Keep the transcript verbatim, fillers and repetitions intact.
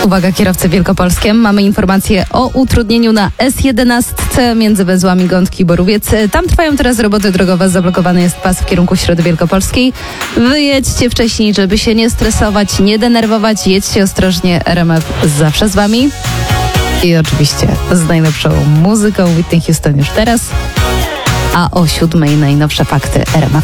Uwaga, kierowcy wielkopolskiem. Mamy informację o utrudnieniu na S jedenaście między węzłami Gątki i Borowiec. Tam trwają teraz roboty drogowe. Zablokowany jest pas w kierunku Środy Wielkopolskiej. Wyjedźcie wcześniej, żeby się nie stresować, nie denerwować. Jedźcie ostrożnie. R M F zawsze z wami. I oczywiście z najlepszą muzyką Whitney Houston już teraz. A o siódmej najnowsze fakty R M F.